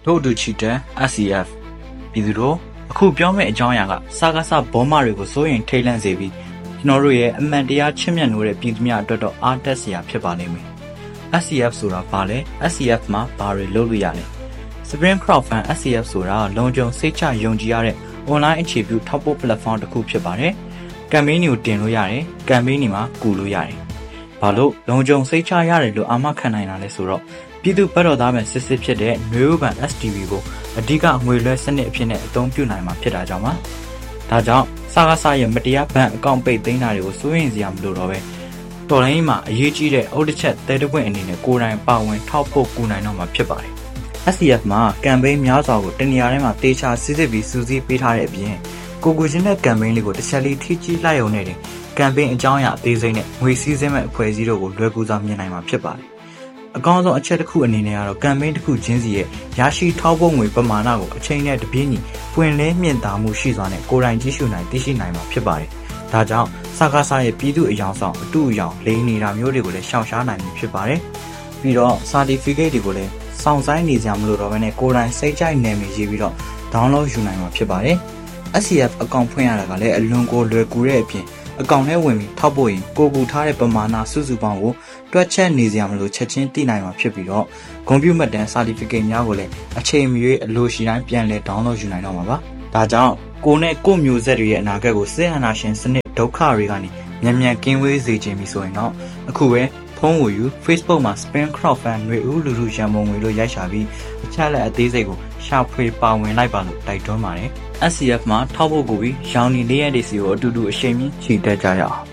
ထို့တူချီတဲ့ SCF ပြည်သူတို့အခုပြောမယ့်အကြောင်းအရာကစကားစဘောမတွေကိုစိုးရင်ထိတ်လန့်စေပြီးကျွန်တော်တို့ရဲ့အမှန်တရားချစ်မြတ်နိုးတဲ့ပြည်သူများအတွက်တော့အားတက်စရာဖြစ်ပါလိမ့်မယ်။ SCF ဆိုတာဘာလဲ SCF မှာဘာတွေလုပ်လို့ရလဲ Spring Crowdfund SCF ဆိုတာလုံခြုံစိတ်ချယုံကြည်ရတဲ့ online အခြေပြုထောက်ပို့ platform တစ်ခုဖြစ်ပါတယ်။ campaign တွေကိုတင်လို့ရတယ်။ campaign တွေမှာကူလို့ရတယ်။ဘာလို့လုံခြုံစိတ်ချရတယ်လို့အာမခံနိုင်တာလဲဆိုတော့ပြည်သူ့ဘက်တော်သားပဲစစ်စစ်ဖြစ်တဲ့နွေဦးဘဏ် STB ကိုအဓိကငွေလွှဲစနစ်အဖြစ်နဲ့အသုံးပြုနိုင်မှာဖြစ်တာကြောင့်ပါ။ဒါကြောင့်စကားစရဲ့မတရားဘဏ်အကောင့်ပိတ်သိမ်းတာတွေကိုစိုးရင်စရာမလိုတော့ပဲတော်လိုင်းမှာအရေးကြီးတဲ့အုတ်တစ်ချက်သဲတစ်ပွင့်အနေနဲ့ကိုယ်တိုင်ပါဝင်ထောက်ပို့ကူနိုင်တော့မှာဖြစ်ပါတယ်။ SCF မှာ campaign များစွာကိုတနေရာထဲမှာတေချာစစ်စစ်ပြီးစူးစီးပေးထားတဲ့အပြင်ကိုချင်းတဲ့ campaign လေးကိုတစ်ချက်လေးထိကြည့်လိုက်ရုံနဲ့တင် campaign အကြောင်းအရာအသေးစိတ်နဲ့ငွေစည်းစိမ်မဲ့အဖွဲ့အစည်းတို့ကိုလွယ်ကူစွာမြင်နိုင်မှာဖြစ်ပါတယ်။အကောင်းဆုံးအချက်တစ်ခုအနေနဲ့ကတော့ campaign တစ်ခုချင်းစီရဲ့ရရှိထောက်ပို့ငွေပမာဏကိုအချိန်နဲ့တပြေးညီပွင့်လင်းမြင့်တာမှုရှိစွာနဲ့ကိုယ်တိုင်ကြည့်ရှုနိုင်သိရှိနိုင်မှာဖြစ်ပါတယ်။ဒါကြောင့်စကားစရဲ့ပြည်သူအယောင်ဆောင်အတူအယောင်လိမ့်နေတာမျိုးတွေကိုလည်းရှောင်ရှားနိုင်မှာဖြစ်ပါတယ်။ပြီးတော့ certificate တွေကိုလည်းစောင့်ဆိုင်နေကြမလို့တော့ဘဲနဲ့ကိုယ်တိုင်စိတ်ကြိုက်နာမည်ရေးပြီးတော့ download ယူနိုင်မှာဖြစ်ပါတယ်။ SCF အကောင့်ဖွင့်ရတာကလည်းအလွန်ကိုလွယ်ကူတဲ့အပြင်အကောင့်ထဲဝင်ပြီးထောက်ပို့ရင်ကိုကူထားတဲ့ပမာဏစုစုပေါင်းကိုတွက်ချက်နေစရာမလိုချက်ချင်းသိနိုင်မှာဖြစ်ပြီးတော့ဂုဏ်ပြုမှတ်တမ်း certificate များကိုလည်းအချိန်မရွေးအလိုရှိတိုင်းပြန်လည် download ယူနိုင်တော့မှာပါ။ဒါကြောင့်ကိုနဲ့ကိုမျိုးဆက်တွေရဲ့အနာဂတ်ကိုစစ်အာဏာရှင်စနစ်ဒုက္ခတွေကနေမြန်ကင်းဝေးစေခြင်းပြီဆိုရင်တော့အခုပဲဖုန်းကိုယူ Facebook မှာ Spring Crowdfund ငွေဦးလူထုရန်ပုံငွေလို့ရိုက်ရှာပြီးအချက်လက်အသေးစိတ်ကိုရှာဖွေပါဝင်လိုက်ပါလို့တိုက်တွန်းပါတယ်။ SCF မှာထောက်ဖို့ကိုပြီးရောင်နီလေးရက်တွေစီကိုအတူတူအရှိန်မြင့်ချီတက်ကြရအောင်